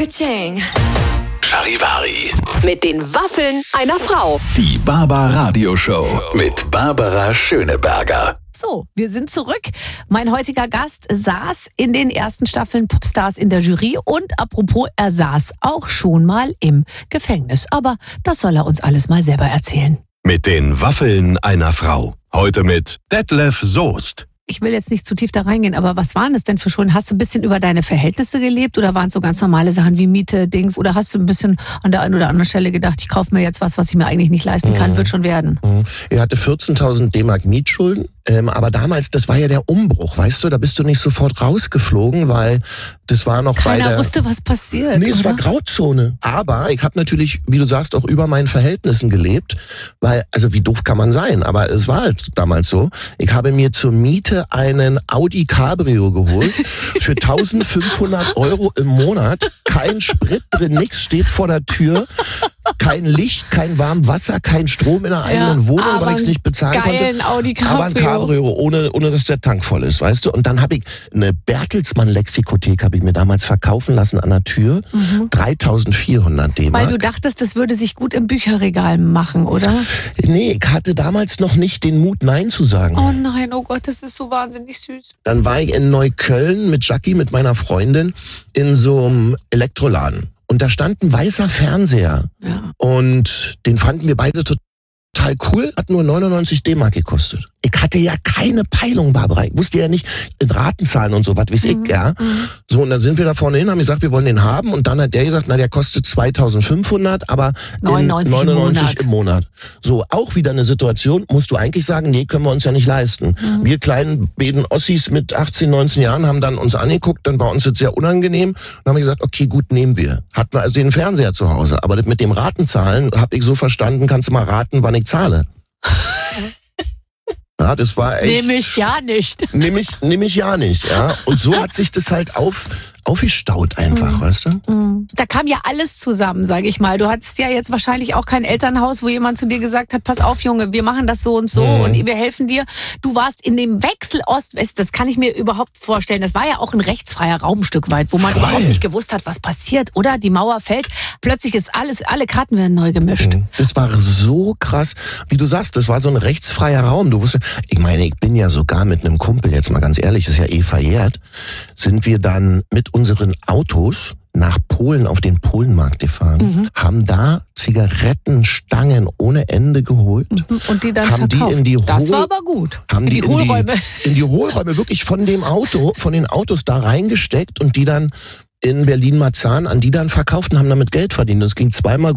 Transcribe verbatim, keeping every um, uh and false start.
Ka-ching. Charivari. Mit den Waffeln einer Frau. Die Barbara-Radio-Show mit Barbara Schöneberger. So, wir sind zurück. Mein heutiger Gast saß in den ersten Staffeln Popstars in der Jury und apropos, er saß auch schon mal im Gefängnis. Aber das soll er uns alles mal selber erzählen. Mit den Waffeln einer Frau. Heute mit Detlef Soest. Ich will jetzt nicht zu tief da reingehen, aber was waren es denn für Schulden? Hast du ein bisschen über deine Verhältnisse gelebt oder waren es so ganz normale Sachen wie Miete, Dings? Oder hast du ein bisschen an der einen oder anderen Stelle gedacht, ich kaufe mir jetzt was, was ich mir eigentlich nicht leisten kann, mhm. wird schon werden? Mhm. Er hatte vierzehntausend D-Mark Mietschulden, ähm, aber damals, das war ja der Umbruch, weißt du, da bist du nicht sofort rausgeflogen, weil das war noch bei der... Keiner wusste, was passiert. Nee, es oder? war Grauzone. Aber ich habe natürlich, wie du sagst, auch über meinen Verhältnissen gelebt, weil, also wie doof kann man sein, aber es war halt damals so. Ich habe mir zur Miete einen Audi Cabrio geholt für eintausendfünfhundert Euro im Monat. Kein Sprit drin, nichts steht vor der Tür. Kein Licht, kein warmes Wasser, kein Strom in der eigenen Ja, Wohnung, weil ich es aber nicht bezahlen geilen konnte. Audi Cabrio. Aber ein Cabrio, ohne, ohne dass der Tank voll ist, weißt du? Und dann habe ich eine Bertelsmann-Lexikothek habe ich mir damals verkaufen lassen an der Tür. Mhm. dreitausendvierhundert D-Mark. Weil du dachtest, das würde sich gut im Bücherregal machen, oder? Nee, ich hatte damals noch nicht den Mut, Nein zu sagen. Oh nein, oh Gott, das ist so wahnsinnig süß. Dann war ich in Neukölln mit Jackie, mit meiner Freundin, in so einem Elektroladen. Und da stand ein weißer Fernseher. Ja. Und den fanden wir beide total cool. Hat nur neunundneunzig D-Mark gekostet. Ich hatte ja keine Peilung, Barbara. Ich wusste ja nicht in Ratenzahlen und so, was weiß Mhm. ich, ja. Mhm. So, und dann sind wir da vorne hin, haben gesagt, wir wollen den haben. Und dann hat der gesagt, na, der kostet zweitausendfünfhundert, aber neunundneunzig in neunundneunzig im im Monat. So, auch wieder eine Situation, musst du eigentlich sagen, nee, können wir uns ja nicht leisten. Mhm. Wir kleinen beiden Ossis mit achtzehn, neunzehn Jahren haben dann uns angeguckt, dann war uns das sehr unangenehm. Und haben wir gesagt, okay, gut, nehmen wir. Hatten wir also den Fernseher zu Hause. Aber das mit dem Ratenzahlen, habe ich so verstanden, kannst du mal raten, wann ich zahle. Ja, das war echt... Nehme ich ja nicht. Nehme ich, nehm ich ja nicht, ja. Und so hat sich das halt auf, aufgestaut einfach, Mhm. weißt du? Mhm. Da kam ja alles zusammen, sage ich mal. Du hattest ja jetzt wahrscheinlich auch kein Elternhaus, wo jemand zu dir gesagt hat, pass auf Junge, wir machen das so und so Mhm. und wir helfen dir. Du warst in dem Wechsel Ost-West, das kann ich mir überhaupt vorstellen. Das war ja auch ein rechtsfreier Raum ein Stück weit, wo man Voll. überhaupt nicht gewusst hat, was passiert, oder? Die Mauer fällt, plötzlich ist alles, alle Karten werden neu gemischt. Mhm. Das war so krass. Wie du sagst, das war so ein rechtsfreier Raum. Du wusstest, ich meine, ich bin ja sogar mit einem Kumpel, jetzt mal ganz ehrlich, ist ja eh verjährt, sind wir dann mit unseren Autos nach Polen auf den Polenmarkt gefahren, Mhm. haben da Zigarettenstangen ohne Ende geholt, Mhm. Und die dann haben die verkauft. in die das Hohl- war aber gut. haben in die, die, Hohlräume. in die in die Hohlräume wirklich von dem Auto, von den Autos da reingesteckt und die dann in Berlin-Marzahn an die dann verkauft und haben damit Geld verdient. Das ging zweimal